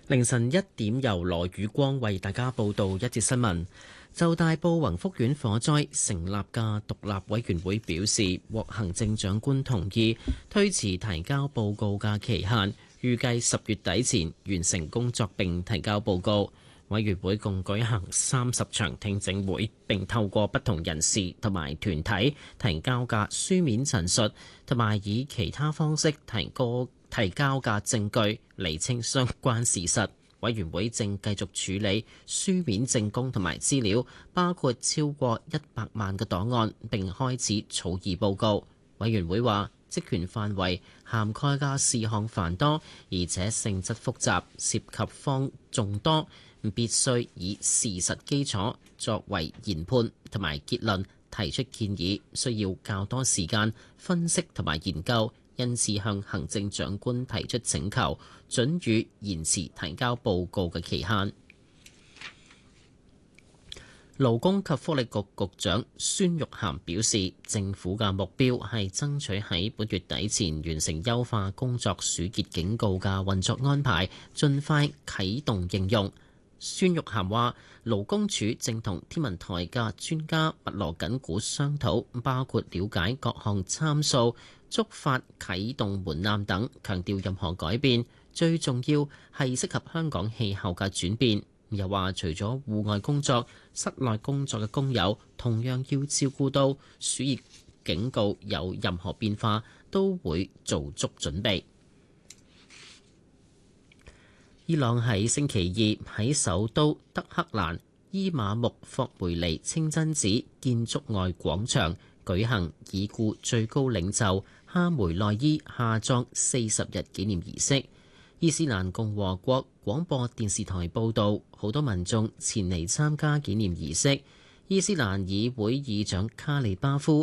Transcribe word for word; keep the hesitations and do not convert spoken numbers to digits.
凌晨一點，由羅宇光為大家報道一節新聞。就大埔宏福苑火災成立嘅獨立委員會表示，獲行政長官同意推遲提交報告嘅期限，預計十月底前完成工作並提交報告。委員會共舉行三十場聽證會，並透過不同人士同埋團體提交嘅書面陳述，同埋以其他方式提高提交嘅證據，釐清相關事實。委員會正繼續處理書面證供同埋資料，包括超過一百萬個檔案，並開始草擬報告。委員會話，職權範圍涵蓋嘅事項繁多，而且性質複雜，涉及方眾多，必須以事實基礎作為研判同埋結論，提出建議需要較多時間分析同埋研究。因此向行政長官提出請求，准予延遲提交報告嘅期限。勞工及福利局局長孫玉菡表示，政府嘅目標係爭取喺本月底前完成優化工作暑熱警告嘅運作安排，盡快啟動應用。孫玉菡話，勞工處正同天文台嘅專家密鑼緊鼓商討，包括了解各項參數、觸發啟動門檻等，強調任何改變最重要係適合香港氣候嘅轉變。又話除咗戶外工作，室內工作嘅工友同樣要照顧到暑熱警告有任何變化，都會做足準備。伊朗喺星期二喺首都德黑蘭伊瑪目霍梅尼清真寺建築外廣場舉行已故最高領袖哈梅內伊下葬四十日紀念儀式。伊斯蘭共和國廣播電視台報導，好多民眾前嚟參加紀念儀式。伊斯蘭議會議長卡利巴夫